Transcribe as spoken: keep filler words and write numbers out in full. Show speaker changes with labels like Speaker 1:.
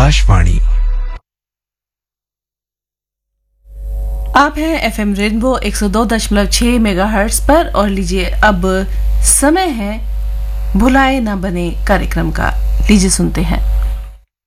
Speaker 1: आकाशवाणी।
Speaker 2: आप हैं FM rainbow एक सौ दो दशमलव छह मेगाहर्ट्ज पर और लीजिए अब समय है भुलाए ना बने कार्यक्रम का। लीजिए सुनते हैं।